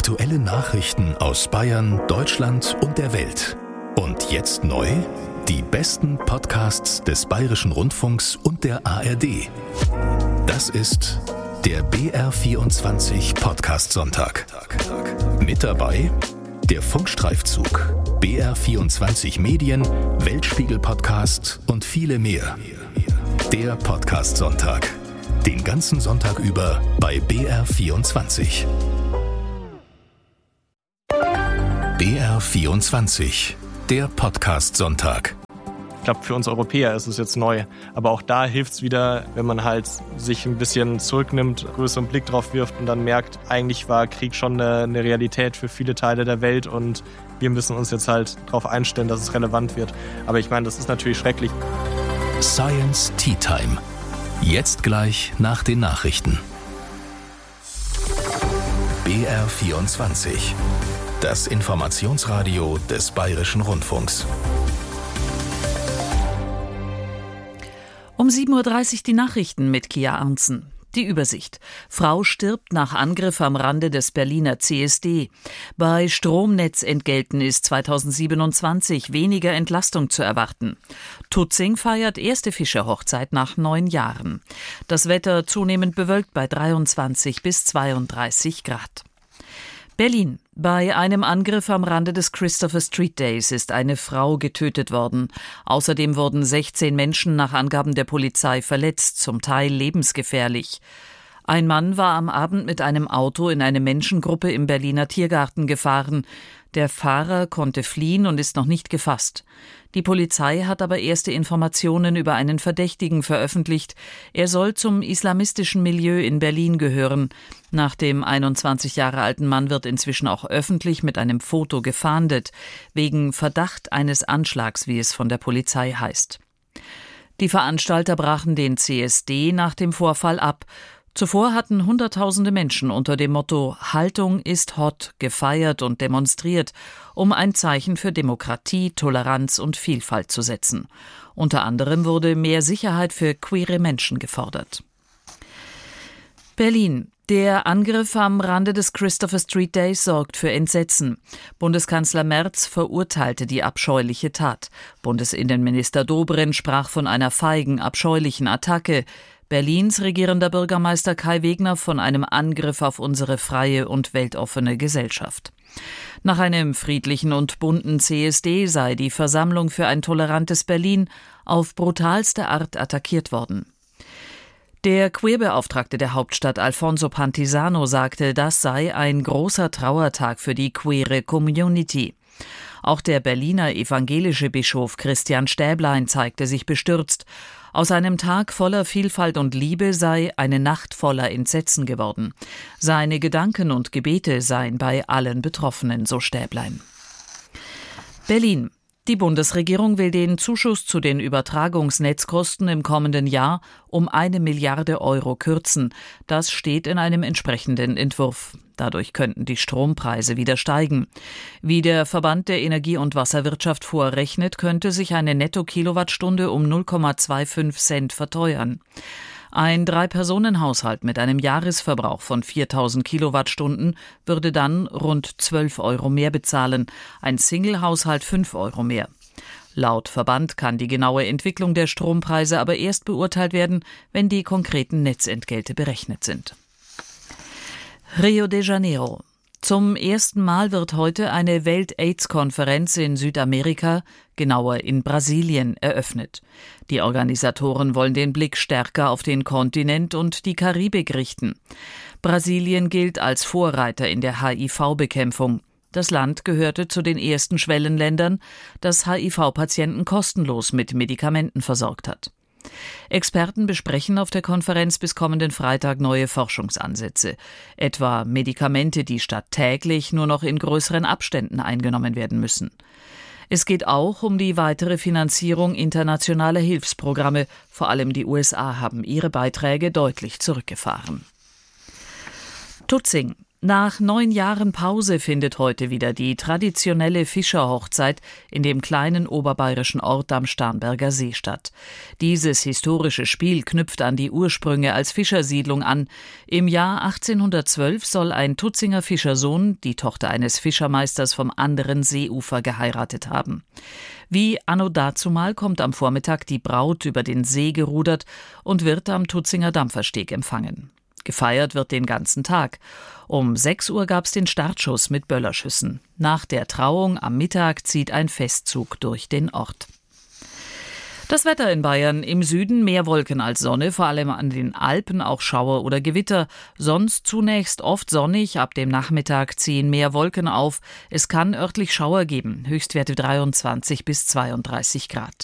Aktuelle Nachrichten aus Bayern, Deutschland und der Welt. Und jetzt neu: die besten Podcasts des Bayerischen Rundfunks und der ARD. Das ist der BR24 Podcast Sonntag. Mit dabei der Funkstreifzug, BR24 Medien, Weltspiegel Podcast und viele mehr. Der Podcast Sonntag. Den ganzen Sonntag über bei BR24. BR24, der Podcast Sonntag. Ich glaube, für uns Europäer ist es jetzt neu. Aber auch da hilft es wieder, wenn man halt sich ein bisschen zurücknimmt, größeren Blick drauf wirft und dann merkt, eigentlich war Krieg schon eine Realität für viele Teile der Welt und wir müssen uns jetzt halt darauf einstellen, dass es relevant wird. Aber ich meine, das ist natürlich schrecklich. Science Tea Time. Jetzt gleich nach den Nachrichten. BR24. Das Informationsradio des Bayerischen Rundfunks. Um 7.30 Uhr die Nachrichten mit Kia Arntzen. Die Übersicht. Frau stirbt nach Angriff am Rande des Berliner CSD. Bei Stromnetzentgelten ist 2027 weniger Entlastung zu erwarten. Tutzing feiert erste Fischerhochzeit nach 9 Jahren. Das Wetter zunehmend bewölkt bei 23 bis 32 Grad. Berlin. Bei einem Angriff am Rande des Christopher Street Days ist eine Frau getötet worden. Außerdem wurden 16 Menschen nach Angaben der Polizei verletzt, zum Teil lebensgefährlich. Ein Mann war am Abend mit einem Auto in eine Menschengruppe im Berliner Tiergarten gefahren. Der Fahrer konnte fliehen und ist noch nicht gefasst. Die Polizei hat aber erste Informationen über einen Verdächtigen veröffentlicht. Er soll zum islamistischen Milieu in Berlin gehören. Nach dem 21 Jahre alten Mann wird inzwischen auch öffentlich mit einem Foto gefahndet, wegen Verdacht eines Anschlags, wie es von der Polizei heißt. Die Veranstalter brachen den CSD nach dem Vorfall ab. Zuvor hatten Hunderttausende Menschen unter dem Motto »Haltung ist hot« gefeiert und demonstriert, um ein Zeichen für Demokratie, Toleranz und Vielfalt zu setzen. Unter anderem wurde mehr Sicherheit für queere Menschen gefordert. Berlin. Der Angriff am Rande des Christopher Street Days sorgt für Entsetzen. Bundeskanzler Merz verurteilte die abscheuliche Tat. Bundesinnenminister Dobrindt sprach von einer feigen, abscheulichen Attacke. Berlins regierender Bürgermeister Kai Wegner von einem Angriff auf unsere freie und weltoffene Gesellschaft. Nach einem friedlichen und bunten CSD sei die Versammlung für ein tolerantes Berlin auf brutalste Art attackiert worden. Der Queerbeauftragte der Hauptstadt Alfonso Pantisano sagte, das sei ein großer Trauertag für die queere Community. Auch der Berliner evangelische Bischof Christian Stäblein zeigte sich bestürzt. Aus einem Tag voller Vielfalt und Liebe sei eine Nacht voller Entsetzen geworden. Seine Gedanken und Gebete seien bei allen Betroffenen, so Stäblein. Berlin. Die Bundesregierung will den Zuschuss zu den Übertragungsnetzkosten im kommenden Jahr um 1 Milliarde Euro kürzen. Das steht in einem entsprechenden Entwurf. Dadurch könnten die Strompreise wieder steigen. Wie der Verband der Energie- und Wasserwirtschaft vorrechnet, könnte sich eine Netto-Kilowattstunde um 0,25 Cent verteuern. Ein 3-Personen-Haushalt mit einem Jahresverbrauch von 4.000 Kilowattstunden würde dann rund 12 Euro mehr bezahlen, ein Single-Haushalt 5 Euro mehr. Laut Verband kann die genaue Entwicklung der Strompreise aber erst beurteilt werden, wenn die konkreten Netzentgelte berechnet sind. Rio de Janeiro. Zum ersten Mal wird heute eine Welt-AIDS-Konferenz in Südamerika, genauer in Brasilien, eröffnet. Die Organisatoren wollen den Blick stärker auf den Kontinent und die Karibik richten. Brasilien gilt als Vorreiter in der HIV-Bekämpfung. Das Land gehörte zu den ersten Schwellenländern, das HIV-Patienten kostenlos mit Medikamenten versorgt hat. Experten besprechen auf der Konferenz bis kommenden Freitag neue Forschungsansätze, etwa Medikamente, die statt täglich nur noch in größeren Abständen eingenommen werden müssen. Es geht auch um die weitere Finanzierung internationaler Hilfsprogramme, vor allem die USA haben ihre Beiträge deutlich zurückgefahren. Tutzing. Nach 9 Jahren Pause findet heute wieder die traditionelle Fischerhochzeit in dem kleinen oberbayerischen Ort am Starnberger See statt. Dieses historische Spiel knüpft an die Ursprünge als Fischersiedlung an. Im Jahr 1812 soll ein Tutzinger Fischersohn die Tochter eines Fischermeisters vom anderen Seeufer geheiratet haben. Wie anno dazumal kommt am Vormittag die Braut über den See gerudert und wird am Tutzinger Dampfersteg empfangen. Gefeiert wird den ganzen Tag. Um 6 Uhr gab es den Startschuss mit Böllerschüssen. Nach der Trauung am Mittag zieht ein Festzug durch den Ort. Das Wetter in Bayern: im Süden mehr Wolken als Sonne, vor allem an den Alpen auch Schauer oder Gewitter. Sonst zunächst oft sonnig, ab dem Nachmittag ziehen mehr Wolken auf. Es kann örtlich Schauer geben, Höchstwerte 23 bis 32 Grad.